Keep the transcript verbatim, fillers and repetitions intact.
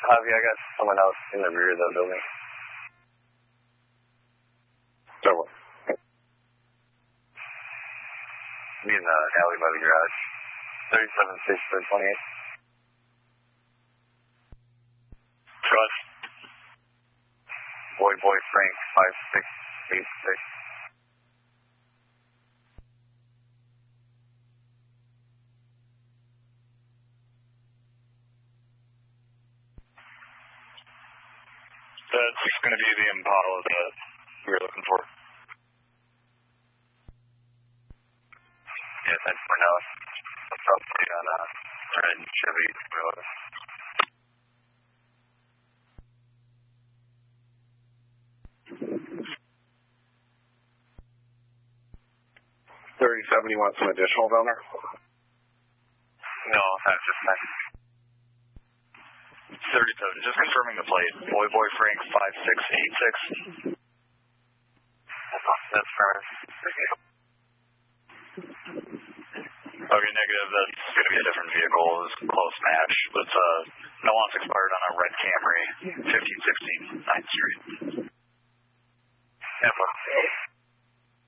Javi, I got someone else in the rear of the building. So what? Be in the alley by the garage. thirty-seven six twenty-eight. Trust. Boy, boy, Frank, five six eight six. That's going to be the Impala that we were looking for. Yeah, thanks for now. Probably on a red Chevy Toyota. thirty-seven, you want some additional down there? No, that's just nice. thirty-seven, just confirming the plate. Boy, boy, Frank, five six eight six. That's correct. Okay, negative. That's going to be a different vehicle. It was a close match. It's uh, no loss expired on a red Camry, fifteen sixteen ninth Street. Yeah,